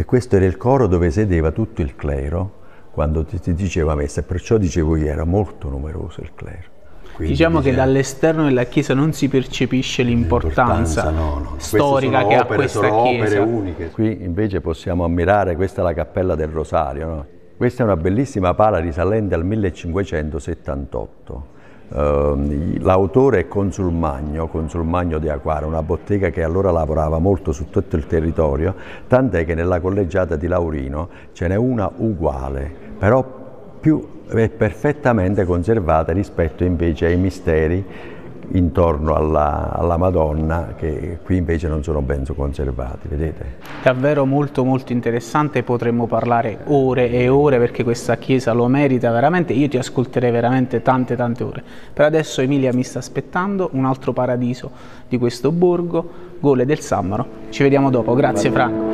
E questo era il coro dove sedeva tutto il clero quando ti diceva messa, e perciò dicevo io era molto numeroso il clero. Quindi diciamo che dall'esterno della Chiesa non si percepisce l'importanza storica che ha questa Chiesa. Opere uniche. Qui invece possiamo ammirare, questa è la Cappella del Rosario, no? Questa è una bellissima pala risalente al 1578. L'autore è Consul Magno di Aquara, una bottega che allora lavorava molto su tutto il territorio, tant'è che nella collegiata di Laurino ce n'è una uguale, però è perfettamente conservata rispetto invece ai misteri intorno alla Madonna, che qui invece non sono ben conservati, vedete? Davvero molto molto interessante, potremmo parlare ore e ore perché questa chiesa lo merita veramente, io ti ascolterei veramente tante ore. Per adesso Emilia mi sta aspettando, un altro paradiso di questo borgo, Gole del Sammaro, ci vediamo dopo, grazie Franco.